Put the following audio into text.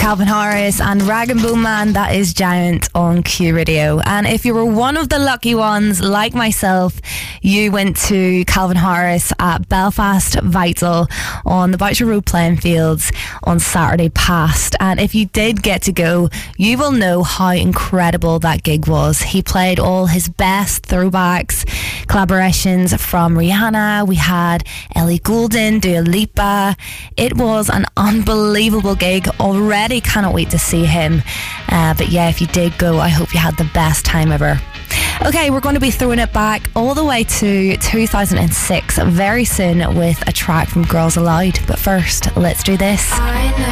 Calvin Harris and Rag and Bone Man, that is Giant on Q Radio. And if you were one of the lucky ones like myself, you went to Calvin Harris at Belfast Vital on the Boucher Road playing fields on Saturday past. And if you did get to go, you will know how incredible that gig was. He played all his best throwbacks, collaborations from Rihanna. We had Ellie Goulding, Dua Lipa. It was an unbelievable gig. Already cannot wait to see him. But yeah, if you did go, I hope you had the best time ever. Okay, we're going to be throwing it back all the way to 2006 very soon with a track from Girls Aloud. But first, let's do this.